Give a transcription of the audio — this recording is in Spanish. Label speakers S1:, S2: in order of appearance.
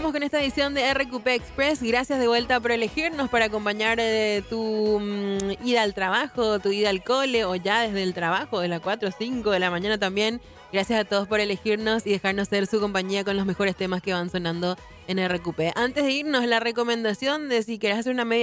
S1: cerramos con esta edición de RQP Express. Gracias de vuelta por elegirnos para acompañar tu ida al trabajo, tu ida al cole o ya desde el trabajo, de las 4 o 5 de la mañana también. Gracias a todos por elegirnos y dejarnos ser su compañía con los mejores temas que van sonando en RQP. Antes de irnos, la recomendación de si querés hacer una media